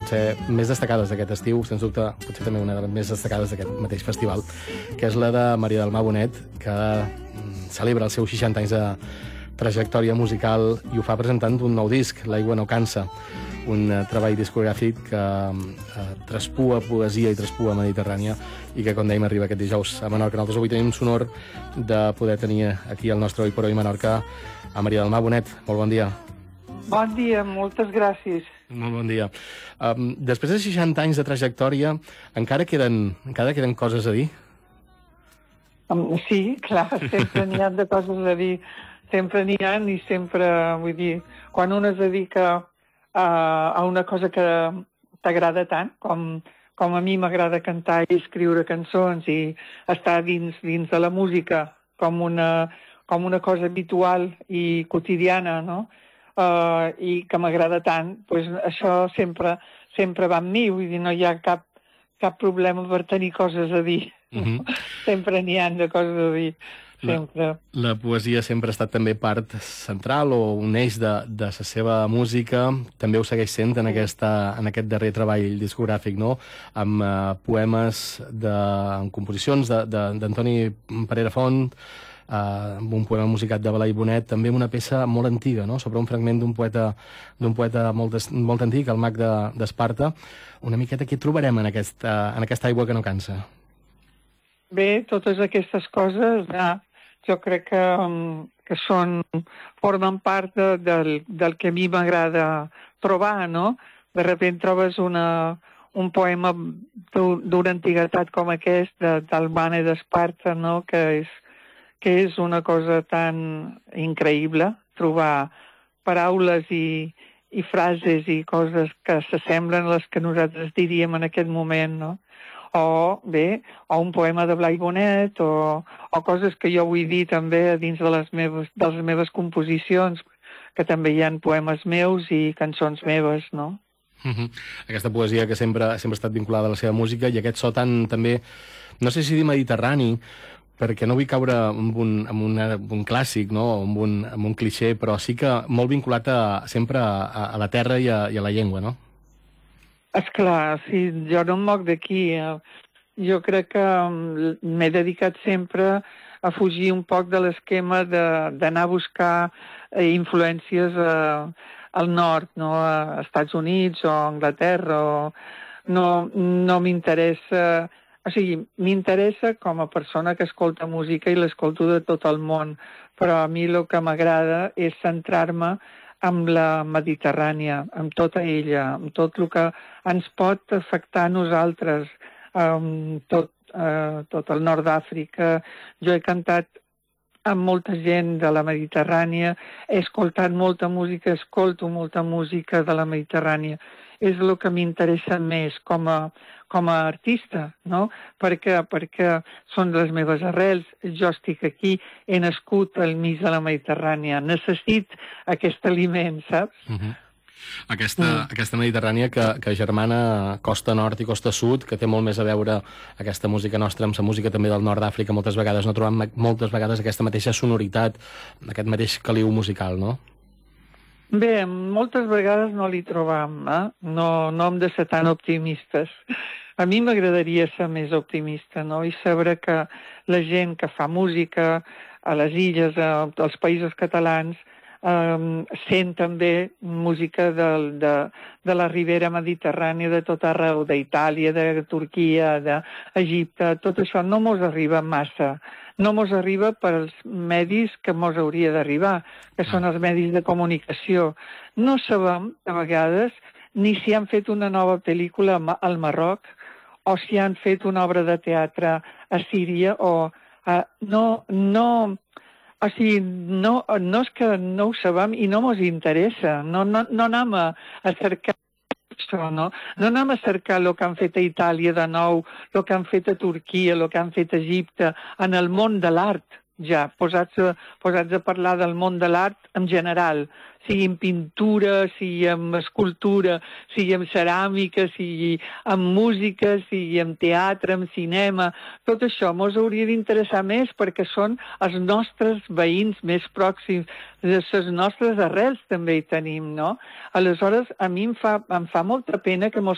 potser més destacades d'aquest estiu, sens dubte, potser també una de les més destacades d'aquest mateix festival, que és la de Maria del Mar Bonet, que celebra els seus 60 anys de trajectòria musical i ho fa presentant un nou disc, L'aigua no cansa, un treball discogràfic que traspua poesia i traspua mediterrània i que, com dèiem, arriba aquest dijous a Menorca. Nosaltres avui tenim sonor de poder tenir aquí al nostre Oi per Oi Menorca a Maria del Mar Bonet. Molt bon dia. Bon dia, moltes gràcies. Molt bon dia. Després de 60 anys de trajectòria, encara queden coses a dir? Sí, clar, sempre n'hi ha de coses a dir. Sempre n'hi ha i sempre, vull dir, quan un es dedica a una cosa que t'agrada tant, com a mi m'agrada cantar i escriure cançons i estar dins de la música com una cosa habitual i quotidiana, no? I que m'agrada tant, doncs això sempre va amb mi, vull dir, no hi ha cap problema per tenir coses a dir. Sempre n'hi ha de coses a dir. La poesia sempre ha estat també part central o un eix de la seva música. També ho segueix sent en aquest darrer treball discogràfic, no? Amb poemes, amb composicions d'Antoni Parera Font, amb un poema musicat de Blai Bonet, també una peça molt antiga, no? Sobre un fragment d'un poeta molt antic, el Mag d'Esparta. Una miqueta què trobarem en aquesta aigua que no cansa? Bé, totes aquestes coses jo crec que formen part del que a mi m'agrada trobar, no? De sobte trobes un poema d'una antiguitat com aquest, del Mane d'Esparta, no? Que és una cosa tan increïble, trobar paraules i frases i coses que s'assemblen a les que nosaltres diríem en aquest moment, no? O un poema de Blai Bonet, o coses que jo vull dir també dins de les meves composicions, que també hi ha poemes meus i cançons meves, no? Aquesta poesia que sempre ha estat vinculada a la seva música i aquest so tan també, no sé si dir mediterrani, perquè no vull caure en un clàssic, no? en un clixé, però sí que molt vinculat sempre a la terra i a la llengua, no? Esclar, sí, jo no em moc d'aquí. Jo crec que m'he dedicat sempre a fugir un poc de l'esquema d'anar a buscar influències al nord, no? A Estats Units o a Anglaterra. No m'interessa... O sigui, m'interessa com a persona que escolta música i l'escolto de tot el món, però a mi el que m'agrada és centrar-me amb la Mediterrània, amb tota ella, amb tot el que ens pot afectar a nosaltres, tot el nord d'Àfrica. Jo he cantat amb molta gent de la Mediterrània, he escoltat molta música, escolto molta música de la Mediterrània. És el que m'interessa més com a artista, no? Perquè són les meves arrels. Jo estic aquí, he nascut al mig de la Mediterrània. Necessito aquest aliment, saps? Aquesta Mediterrània que germana costa nord i costa sud, que té molt més a veure aquesta música nostra amb la música també del nord d'Àfrica. Moltes vegades no trobem moltes vegades aquesta mateixa sonoritat, aquest mateix caliu musical, no? Bé, moltes vegades no l'hi trobam, No hem de ser tan optimistes. A mi m'agradaria ser més optimista, no? I saber que la gent que fa música a les illes, als països catalans, sent també música de la ribera mediterrània, de tot arreu, d'Itàlia, de Turquia, d'Egipte. Tot això no mos arriba massa. No mos arriba per als medis que mos hauria d'arribar, que són els medis de comunicació. No sabem, a vegades, ni si han fet una nova pel·lícula al Marroc o si han fet una obra de teatre a Síria o... O sigui, no és que no ho sabem i no mos interessa. No anem a cercar això, no? No anem a cercar el que han fet a Itàlia de nou, el que han fet a Turquia, el que han fet a Egipte, en el món de l'art, ja, posats a parlar del món de l'art en general, sigui en pintura, sigui en escultura, sigui en ceràmica, sigui en música, sigui en teatre, en cinema. Tot això mos hauria d'interessar més perquè són els nostres veïns més pròxims, les nostres arrels també hi tenim, no? Aleshores, a mi em fa molta pena que mos